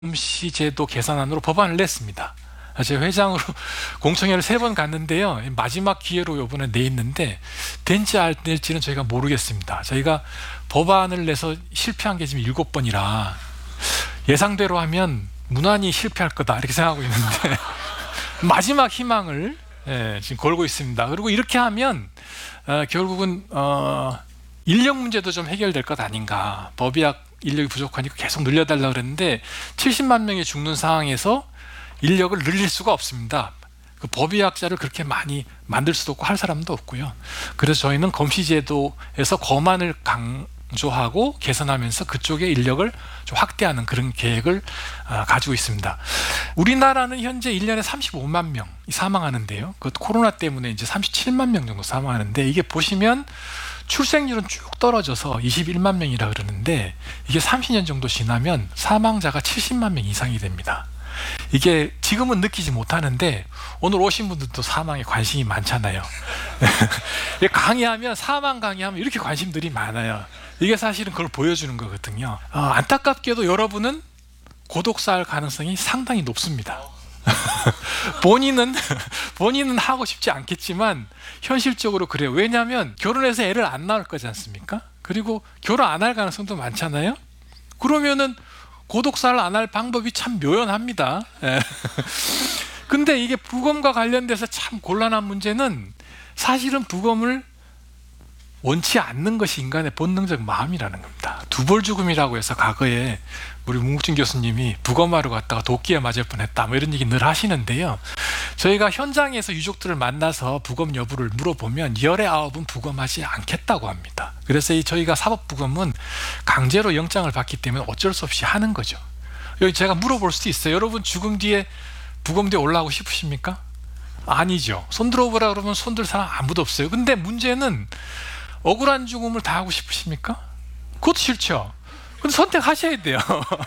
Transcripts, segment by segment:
시제도 개선안으로 법안을 냈습니다. 제가 회장으로 공청회를 3번 갔는데요. 마지막 기회로 이번에 내있는데 된지 안 될지는 저희가 모르겠습니다. 저희가 법안을 내서 실패한 게 지금 7번이라 예상대로 하면 무난히 실패할 거다 이렇게 생각하고 있는데 마지막 희망을 지금 걸고 있습니다. 그리고 이렇게 하면 결국은 인력 문제도 좀 해결될 것 아닌가. 법의학 인력이 부족하니까 계속 늘려달라 그랬는데 70만 명이 죽는 상황에서 인력을 늘릴 수가 없습니다. 그 법의학자를 그렇게 많이 만들 수도 없고 할 사람도 없고요. 그래서 저희는 검시제도에서 검안을 강조하고 개선하면서 그쪽의 인력을 좀 확대하는 그런 계획을 가지고 있습니다. 우리나라는 현재 1년에 35만 명이 사망하는데요. 그 코로나 때문에 이제 37만 명 정도 사망하는데 이게 보시면 출생률은 쭉 떨어져서 21만 명이라 그러는데 이게 30년 정도 지나면 사망자가 70만 명 이상이 됩니다. 이게 지금은 느끼지 못하는데 오늘 오신 분들도 사망에 관심이 많잖아요. 강의하면 사망 강의하면 이렇게 관심들이 많아요. 이게 사실은 그걸 보여주는 거거든요. 안타깝게도 여러분은 고독사할 가능성이 상당히 높습니다. 본인은 하고 싶지 않겠지만 현실적으로 그래요. 왜냐하면 결혼해서 애를 안 낳을 거지 않습니까? 그리고 결혼 안 할 가능성도 많잖아요. 그러면은 고독사를 안 할 방법이 참 묘연합니다. 근데 이게 부검과 관련돼서 참 곤란한 문제는 사실은 부검을 원치 않는 것이 인간의 본능적 마음이라는 겁니다. 두벌 죽음이라고 해서 과거에 우리 문국진 교수님이 부검하러 갔다가 도끼에 맞을 뻔했다 뭐 이런 얘기 늘 하시는데요. 저희가 현장에서 유족들을 만나서 부검 여부를 물어보면 19은 부검하지 않겠다고 합니다. 그래서 저희가 사법부검은 강제로 영장을 받기 때문에 어쩔 수 없이 하는 거죠. 여기 제가 물어볼 수도 있어요. 여러분 죽음 뒤에 부검대에 올라가고 싶으십니까? 아니죠. 손 들어보라 그러면 손 들 사람 아무도 없어요. 근데 문제는 억울한 죽음을 다 하고 싶으십니까? 그것도 싫죠. 근데 선택하셔야 돼요.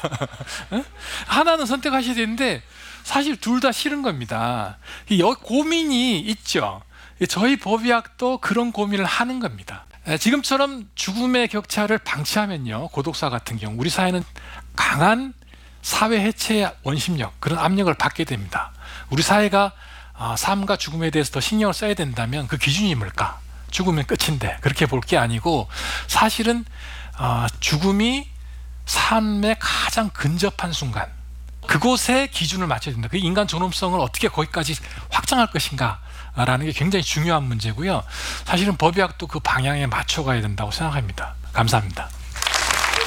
하나는 선택하셔야 되는데 사실 둘 다 싫은 겁니다. 고민이 있죠. 저희 법의학도 그런 고민을 하는 겁니다. 지금처럼 죽음의 격차를 방치하면요, 고독사 같은 경우 우리 사회는 강한 사회 해체 원심력, 그런 압력을 받게 됩니다. 우리 사회가 삶과 죽음에 대해서 더 신경을 써야 된다면 그 기준이 뭘까? 죽으면 끝인데 그렇게 볼 게 아니고 사실은 죽음이 삶의 가장 근접한 순간 그곳에 기준을 맞춰야 된다. 그 인간 존엄성을 어떻게 거기까지 확장할 것인가 라는 게 굉장히 중요한 문제고요. 사실은 법의학도 그 방향에 맞춰가야 된다고 생각합니다. 감사합니다.